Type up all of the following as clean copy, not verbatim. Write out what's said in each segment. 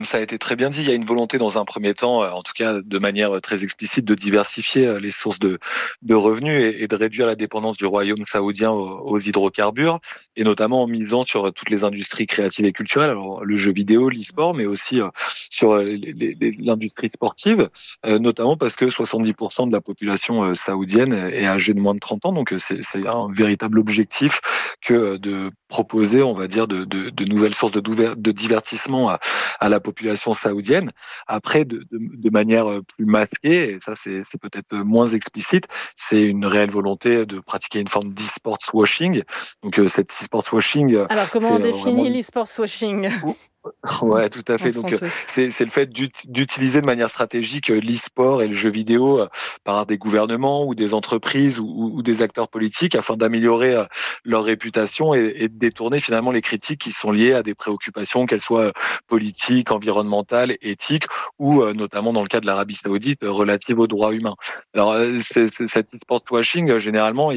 Ça a été très bien dit. Il y a une volonté dans un premier temps, en tout cas de manière très explicite, de diversifier les sources de revenus et de réduire la dépendance du royaume saoudien aux hydrocarbures, et notamment en misant sur toutes les industries créatives et culturelles, alors le jeu vidéo, l'e-sport, mais aussi sur l'industrie sportive, notamment parce que 70% de la population saoudienne est âgée de moins de 30 ans. Donc c'est un véritable objectif que de proposer, on va dire, de nouvelles sources de divertissement à la population saoudienne. Après, de manière plus masquée, et ça c'est peut-être moins explicite, c'est une réelle volonté de pratiquer une forme d'e-sports washing. Donc cet e-sports washing, Alors, comment c'est on vraiment définit l'e-sport washing Ouais, tout à en fait. Donc, français? c'est le fait d'utiliser de manière stratégique l'e-sport et le jeu vidéo par des gouvernements ou des entreprises ou des acteurs politiques afin d'améliorer leur réputation et de détourner finalement les critiques qui sont liées à des préoccupations, qu'elles soient politiques, environnementales, éthiques ou notamment dans le cas de l'Arabie Saoudite relatives aux droits humains. Alors, cet e-sport washing, généralement,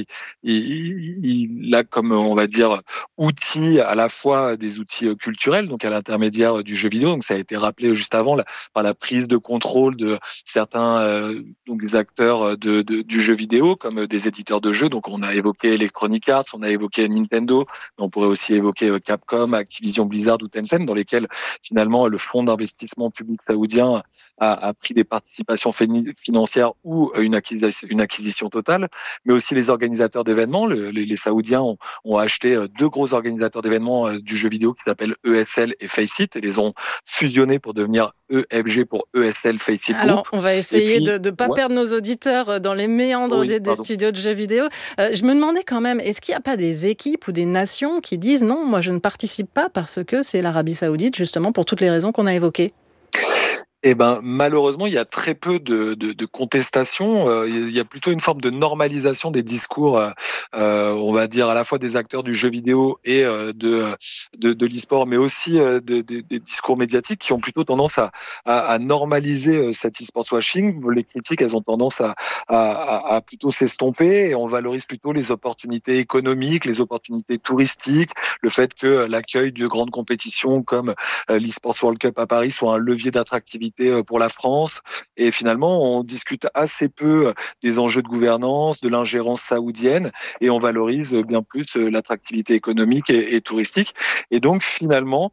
il a comme, on va dire, outils, à la fois des outils culturels, donc à l'intermédiaire du jeu vidéo. Donc ça a été rappelé juste avant par la prise de contrôle de certains donc des acteurs du jeu vidéo, comme des éditeurs de jeux. Donc on a évoqué Electronic Arts, on a évoqué Nintendo, mais on pourrait aussi évoquer Capcom, Activision Blizzard ou Tencent, dans lesquels finalement le fonds d'investissement public saoudien a pris des participations financières ou une acquisition totale, mais aussi les organisateurs d'événements. Les Saoudiens ont acheté deux gros organisateurs d'événements du jeu vidéo qui s'appellent ESL et Faceit et les ont fusionnés pour devenir EFG pour ESL Faceit Alors, Group. on va Et essayer puis, de ne pas ouais, perdre nos auditeurs dans les méandres oui, des pardon. studios de jeux vidéo. Je me demandais quand même, est-ce qu'il n'y a pas des équipes ou des nations qui disent non, moi je ne participe pas parce que c'est l'Arabie Saoudite, justement pour toutes les raisons qu'on a évoquées? Eh ben, malheureusement, il y a très peu de contestations. Il y a plutôt une forme de normalisation des discours, on va dire, à la fois des acteurs du jeu vidéo et de l'e-sport, mais aussi des discours médiatiques qui ont plutôt tendance à normaliser cet e-sport washing. Les critiques, elles ont tendance à plutôt s'estomper et on valorise plutôt les opportunités économiques, les opportunités touristiques, le fait que l'accueil de grandes compétitions comme l'e-sports World Cup à Paris soit un levier d'attractivité pour la France. Et finalement, on discute assez peu des enjeux de gouvernance, de l'ingérence saoudienne, et on valorise bien plus l'attractivité économique et touristique. Et donc, finalement,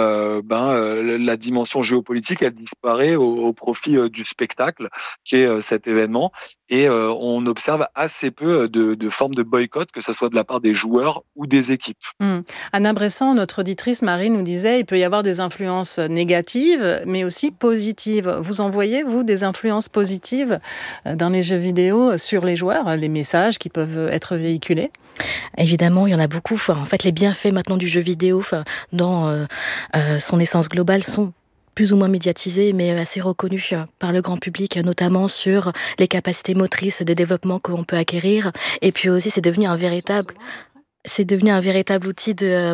la dimension géopolitique, elle disparaît au profit du spectacle, qui est cet événement. Et on observe assez peu de formes de boycott, que ce soit de la part des joueurs ou des équipes. Anna Bressan, notre auditrice Marie, nous disait il peut y avoir des influences négatives, mais aussi positives. Vous en voyez, vous, des influences positives dans les jeux vidéo sur les joueurs, les messages qui peuvent être véhiculés? Évidemment, il y en a beaucoup. Enfin, en fait, les bienfaits maintenant du jeu vidéo, enfin, dans son essence globale, sont plus ou moins médiatisés, mais assez reconnus par le grand public, notamment sur les capacités motrices de développement qu'on peut acquérir. Et puis aussi, c'est devenu un véritable outil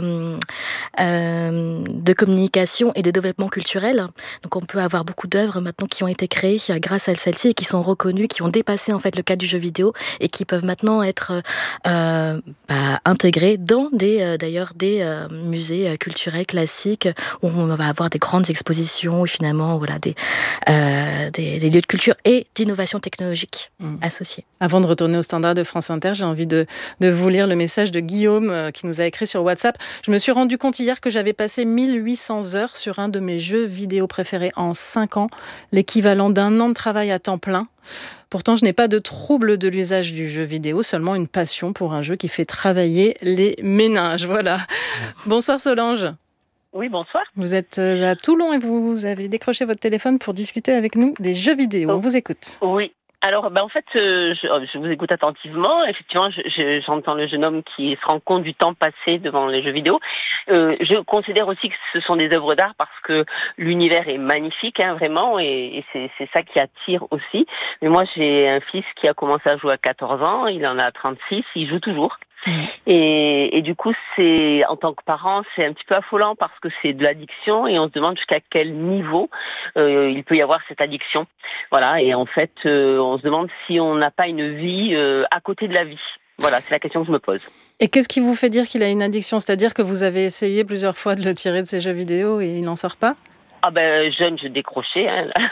de communication et de développement culturel. Donc on peut avoir beaucoup d'œuvres maintenant qui ont été créées grâce à celle-ci et qui sont reconnues, qui ont dépassé en fait le cadre du jeu vidéo et qui peuvent maintenant être intégrées dans d'ailleurs des musées culturels classiques où on va avoir des grandes expositions et finalement voilà, des lieux de culture et d'innovation technologique associés. Avant de retourner au standard de France Inter, j'ai envie de vous lire le message de Guillaume qui nous a écrit sur WhatsApp. Je me suis rendu compte hier que j'avais passé 1800 heures sur un de mes jeux vidéo préférés en 5 ans, l'équivalent d'un an de travail à temps plein. Pourtant, je n'ai pas de trouble de l'usage du jeu vidéo, seulement une passion pour un jeu qui fait travailler les méninges. Voilà. Bonsoir Solange. Oui, bonsoir. Vous êtes à Toulon et vous avez décroché votre téléphone pour discuter avec nous des jeux vidéo. On Oh, vous écoute. oui. Alors, en fait, je vous écoute attentivement. Effectivement, j'entends le jeune homme qui se rend compte du temps passé devant les jeux vidéo. Je considère aussi que ce sont des œuvres d'art parce que l'univers est magnifique, hein, vraiment, et c'est ça qui attire aussi. Mais moi, j'ai un fils qui a commencé à jouer à 14 ans, il en a 36, il joue toujours. Et du coup, en tant que parent, c'est un petit peu affolant parce que c'est de l'addiction et on se demande jusqu'à quel niveau il peut y avoir cette addiction. Voilà, et en fait, on se demande si on n'a pas une vie à côté de la vie. Voilà, c'est la question que je me pose. Et qu'est-ce qui vous fait dire qu'il a une addiction? C'est-à-dire que vous avez essayé plusieurs fois de le tirer de ses jeux vidéo et il n'en sort pas? Jeune, je décrochais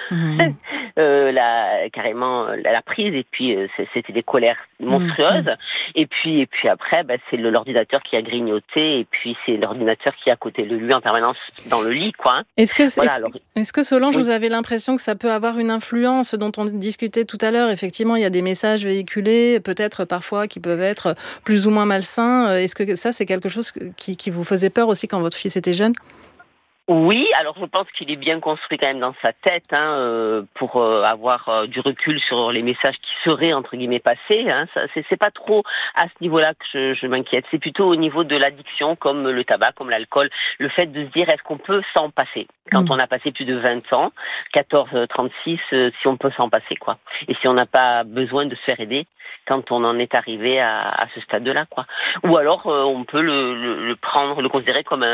carrément la prise, et puis c'était des colères monstrueuses. Et puis après, c'est l'ordinateur qui a grignoté, et puis c'est l'ordinateur qui est à côté de lui en permanence dans le lit, quoi. Est-ce que Solange, vous avez l'impression que ça peut avoir une influence dont on discutait tout à l'heure? Effectivement, il y a des messages véhiculés, peut-être parfois qui peuvent être plus ou moins malsains. Est-ce que ça, c'est quelque chose qui vous faisait peur aussi quand votre fils était jeune? Oui, alors je pense qu'il est bien construit quand même dans sa tête pour avoir du recul sur les messages qui seraient entre guillemets passés. Ça, c'est pas trop à ce niveau-là que je m'inquiète. C'est plutôt au niveau de l'addiction, comme le tabac, comme l'alcool, le fait de se dire est-ce qu'on peut s'en passer quand on a passé plus de 20 ans, 14, 36, si on peut s'en passer, quoi. Et si on n'a pas besoin de se faire aider quand on en est arrivé à ce stade-là, quoi. Ou alors on peut le prendre, le considérer comme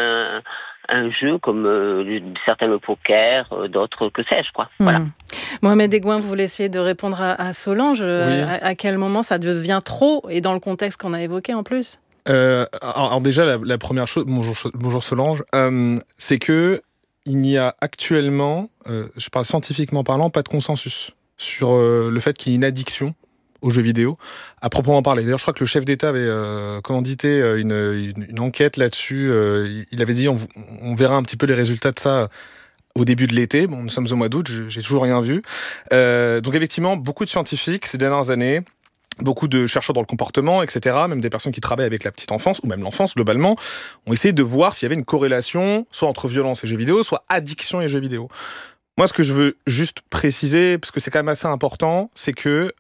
un jeu, comme certains le poker, d'autres que sais-je, quoi. Voilà. Mohamed Egouin, vous voulez essayer de répondre à Solange. Oui. À quel moment ça devient trop, et dans le contexte qu'on a évoqué en plus? Alors déjà, la première chose, bonjour Solange, c'est que il n'y a actuellement, je parle scientifiquement parlant, pas de consensus sur le fait qu'il y ait une addiction aux jeux vidéo, à proprement parler. D'ailleurs, je crois que le chef d'État avait commandité une enquête là-dessus. Il avait dit on verra un petit peu les résultats de ça au début de l'été. Bon, nous sommes au mois d'août, j'ai toujours rien vu. Donc effectivement, beaucoup de scientifiques ces dernières années, beaucoup de chercheurs dans le comportement, etc., même des personnes qui travaillent avec la petite enfance, ou même l'enfance globalement, ont essayé de voir s'il y avait une corrélation, soit entre violence et jeux vidéo, soit addiction et jeux vidéo. Moi, ce que je veux juste préciser, parce que c'est quand même assez important, c'est que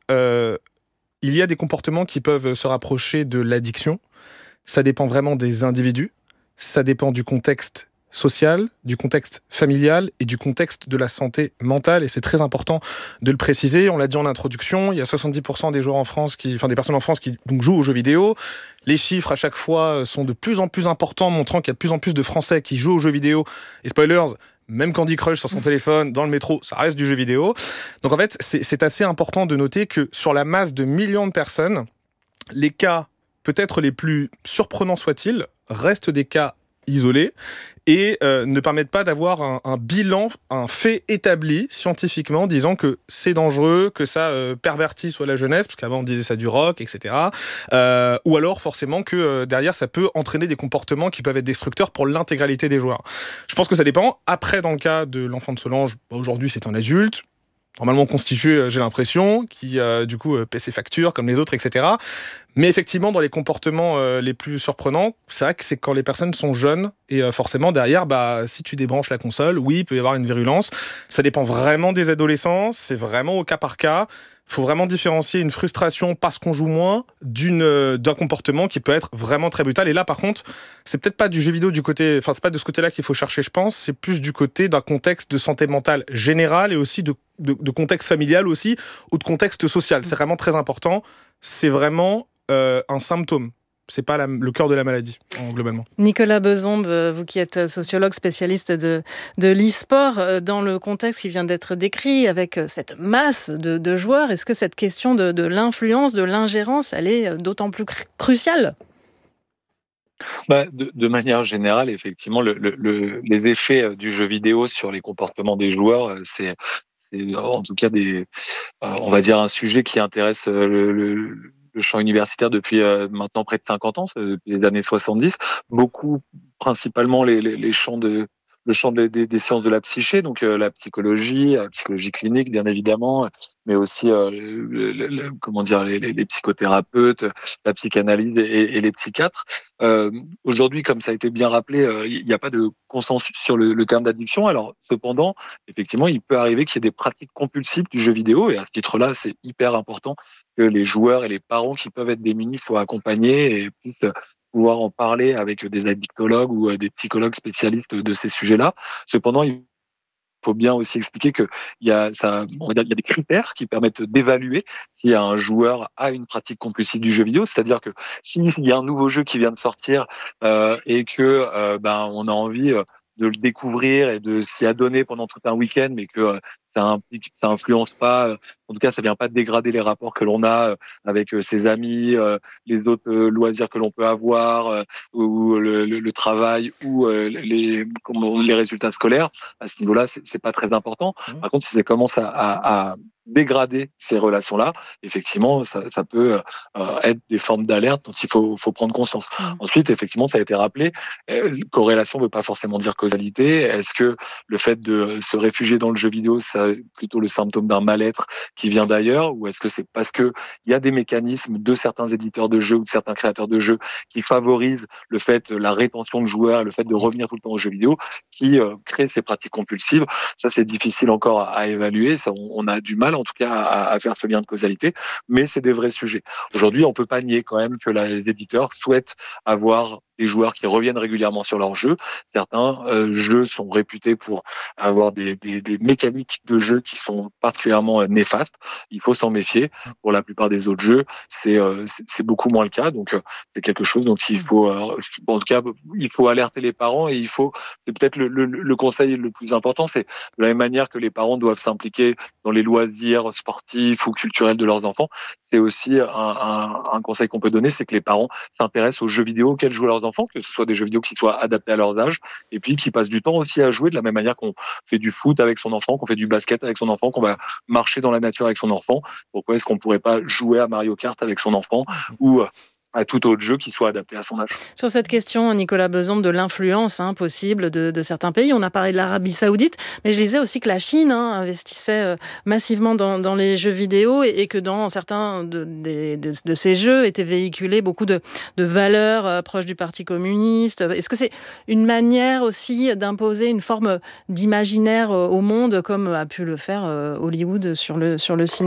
il y a des comportements qui peuvent se rapprocher de l'addiction. Ça dépend vraiment des individus, ça dépend du contexte social, du contexte familial et du contexte de la santé mentale, et c'est très important de le préciser. On l'a dit en introduction, il y a 70% des joueurs en France des personnes en France qui donc jouent aux jeux vidéo. Les chiffres à chaque fois sont de plus en plus importants, montrant qu'il y a de plus en plus de Français qui jouent aux jeux vidéo. Et spoilers, même Candy Crush sur son téléphone, dans le métro, ça reste du jeu vidéo. Donc en fait, c'est assez important de noter que sur la masse de millions de personnes, les cas, peut-être les plus surprenants soient-ils, restent des cas isolés et ne permettent pas d'avoir un bilan, un fait établi scientifiquement disant que c'est dangereux, que ça pervertit soit la jeunesse, parce qu'avant on disait ça du rock, etc. Ou alors forcément que derrière ça peut entraîner des comportements qui peuvent être destructeurs pour l'intégralité des joueurs. Je pense que ça dépend. Après, dans le cas de l'enfant de Solange, aujourd'hui c'est un adulte, normalement constitué, j'ai l'impression, qui du coup paie ses factures comme les autres, etc. Mais effectivement, dans les comportements les plus surprenants, c'est vrai que c'est quand les personnes sont jeunes, et forcément derrière, si tu débranches la console, oui, il peut y avoir une virulence. Ça dépend vraiment des adolescents, c'est vraiment au cas par cas. Il faut vraiment différencier une frustration parce qu'on joue moins d'un comportement qui peut être vraiment très brutal. Et là, par contre, c'est peut-être pas du jeu vidéo c'est pas de ce côté-là qu'il faut chercher, je pense. C'est plus du côté d'un contexte de santé mentale générale et aussi de contexte familial aussi, ou de contexte social. C'est vraiment très important. C'est vraiment un symptôme. C'est pas le cœur de la maladie, globalement. Nicolas Bezombe, vous qui êtes sociologue spécialiste de l'e-sport, dans le contexte qui vient d'être décrit, avec cette masse de joueurs, est-ce que cette question de l'influence, de l'ingérence, elle est d'autant plus cruciale ? De manière générale, effectivement, les effets du jeu vidéo sur les comportements des joueurs, c'est en tout cas on va dire un sujet qui intéresse le champ universitaire depuis maintenant près de 50 ans, depuis les années 70. Beaucoup, principalement les champs le champ des sciences de la psyché, donc la psychologie clinique, bien évidemment, mais aussi les psychothérapeutes, la psychanalyse et les psychiatres. Aujourd'hui, comme ça a été bien rappelé, il n'y a pas de consensus sur le terme d'addiction. Alors, cependant, effectivement, il peut arriver qu'il y ait des pratiques compulsives du jeu vidéo, et à ce titre-là, c'est hyper important que les joueurs et les parents qui peuvent être démunis soient accompagnés et puissent pouvoir en parler avec des addictologues ou des psychologues spécialistes de ces sujets-là. Cependant, il faut bien aussi expliquer qu'il y a des critères qui permettent d'évaluer si un joueur a une pratique compulsive du jeu vidéo. C'est-à-dire que s'il y a un nouveau jeu qui vient de sortir et que on a envie le découvrir et de s'y adonner pendant tout un week-end, mais que ça influence pas, en tout cas, ça vient pas dégrader les rapports que l'on a avec ses amis, les autres loisirs que l'on peut avoir, ou le travail, ou les résultats scolaires. À ce niveau-là, c'est pas très important. Par contre, si ça commence à dégrader ces relations-là, effectivement, ça peut être des formes d'alerte dont il faut prendre conscience. Ensuite, effectivement, ça a été rappelé, corrélation ne veut pas forcément dire causalité. Est-ce que le fait de se réfugier dans le jeu vidéo, c'est plutôt le symptôme d'un mal-être qui vient d'ailleurs, ou est-ce que c'est parce que il y a des mécanismes de certains éditeurs de jeux ou de certains créateurs de jeux qui favorisent le fait, la rétention de joueurs, le fait de revenir tout le temps aux jeux vidéo, qui crée ces pratiques compulsives. Ça, c'est difficile encore à évaluer. Ça, on a du mal, en tout cas, à faire ce lien de causalité, mais c'est des vrais sujets. Aujourd'hui, on peut pas nier quand même que les éditeurs souhaitent avoir des joueurs qui reviennent régulièrement sur leurs jeux. Certains jeux sont réputés pour avoir des mécaniques de jeu qui sont particulièrement néfastes. Il faut s'en méfier. Pour la plupart des autres jeux, c'est beaucoup moins le cas. Donc, c'est quelque chose dont il faut, en tout cas, il faut alerter les parents, et c'est peut-être le conseil le plus important, c'est de la même manière que les parents doivent s'impliquer dans les loisirs sportifs ou culturels de leurs enfants. C'est aussi un conseil qu'on peut donner, c'est que les parents s'intéressent aux jeux vidéo auxquels jouent leurs enfants, que ce soit des jeux vidéo qui soient adaptés à leurs âges, et puis qui passent du temps aussi à jouer, de la même manière qu'on fait du foot avec son enfant, qu'on fait du basket avec son enfant, qu'on va marcher dans la nature avec son enfant. Pourquoi est-ce qu'on pourrait pas jouer à Mario Kart avec son enfant, ou à tout autre jeu qui soit adapté à son âge. Sur cette question, Nicolas Besançon, de l'influence possible de certains pays, on a parlé de l'Arabie Saoudite, mais je lisais aussi que la Chine investissait massivement dans les jeux vidéo, et que dans certains de ces jeux étaient véhiculés beaucoup de valeurs proches du Parti communiste. Est-ce que c'est une manière aussi d'imposer une forme d'imaginaire au monde, comme a pu le faire Hollywood sur le cinéma ?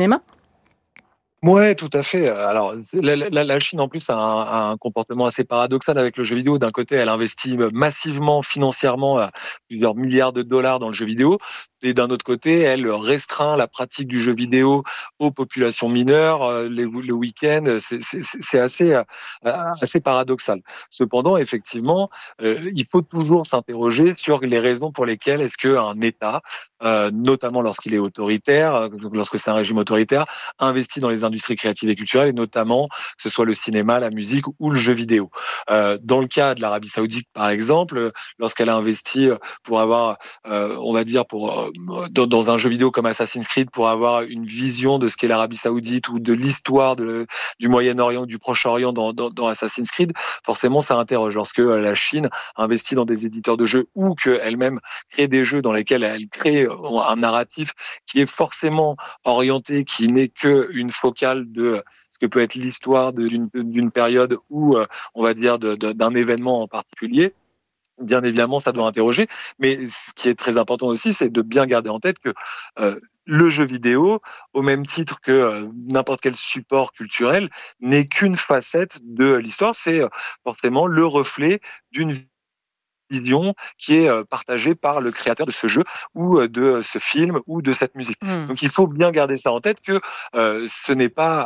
Ouais, tout à fait. Alors, la Chine, en plus, a un comportement assez paradoxal avec le jeu vidéo. D'un côté, elle investit massivement financièrement plusieurs milliards de dollars dans le jeu vidéo. Et d'un autre côté, elle restreint la pratique du jeu vidéo aux populations mineures, le week-end. C'est assez paradoxal. Cependant, effectivement, il faut toujours s'interroger sur les raisons pour lesquelles est-ce qu'un État, notamment lorsqu'il est autoritaire, lorsque c'est un régime autoritaire, investit dans les industries créatives et culturelles, et notamment que ce soit le cinéma, la musique ou le jeu vidéo. Dans le cas de l'Arabie Saoudite, par exemple, lorsqu'elle a investi pour avoir, on va dire, dans un jeu vidéo comme Assassin's Creed, pour avoir une vision de ce qu'est l'Arabie Saoudite ou de l'histoire du Moyen-Orient ou du Proche-Orient dans Assassin's Creed, forcément ça interroge. Lorsque la Chine investit dans des éditeurs de jeux, ou qu'elle-même crée des jeux dans lesquels elle crée un narratif qui est forcément orienté, qui n'est qu'une focale de ce que peut être l'histoire d'une période, ou on va dire d'un événement en particulier, bien évidemment, ça doit interroger. Mais ce qui est très important aussi, c'est de bien garder en tête que le jeu vidéo, au même titre que n'importe quel support culturel, n'est qu'une facette de l'histoire. C'est forcément le reflet d'une vision qui est partagée par le créateur de ce jeu, ou de ce film, ou de cette musique. Donc il faut bien garder ça en tête, que ce n'est pas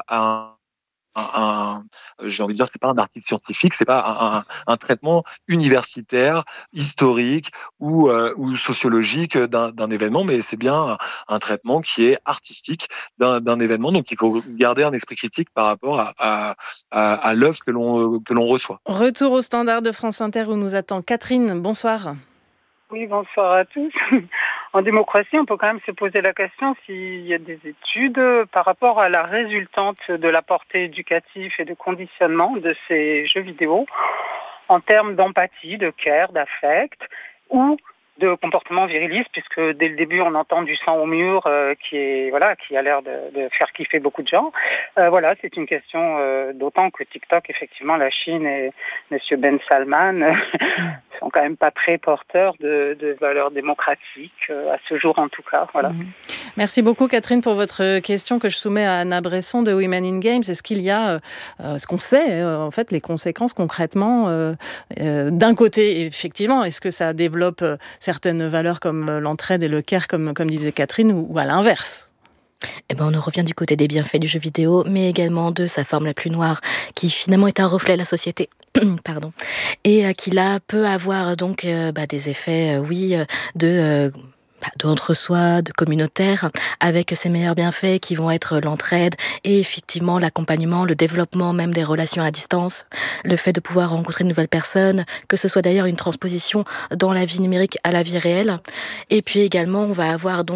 j'ai envie de dire, c'est pas un article scientifique, c'est pas un traitement universitaire, historique ou sociologique d'un événement, mais c'est bien un traitement qui est artistique d'un événement. Donc il faut garder un esprit critique par rapport à l'œuvre que l'on reçoit. Retour au standard de France Inter où nous attend Catherine. Bonsoir. Oui, bonsoir à tous. En démocratie, on peut quand même se poser la question s'il y a des études par rapport à la résultante de la portée éducative et de conditionnement de ces jeux vidéo en termes d'empathie, de care, d'affect, ou de comportement viriliste, puisque dès le début on entend du sang au mur qui a l'air de faire kiffer beaucoup de gens. C'est une question, d'autant que TikTok, effectivement, la Chine et Monsieur Ben Salman sont quand même pas très porteurs de valeurs démocratiques, à ce jour en tout cas. Voilà. Merci beaucoup Catherine pour votre question que je soumets à Anna Bresson de Women in Games. Est-ce qu'il y a, ce qu'on sait, en fait, les conséquences concrètement d'un côté, effectivement, est-ce que ça développe certaines valeurs comme l'entraide et le care, comme disait Catherine, ou à l'inverse ? Eh ben, on en revient du côté des bienfaits du jeu vidéo, mais également de sa forme la plus noire, qui finalement est un reflet de la société. Pardon. Et qui là peut avoir donc des effets, d'entre-soi, de communautaire, avec ses meilleurs bienfaits qui vont être l'entraide et effectivement l'accompagnement, le développement même des relations à distance, le fait de pouvoir rencontrer de nouvelles personnes, que ce soit d'ailleurs une transposition dans la vie numérique à la vie réelle. Et puis également, on va avoir donc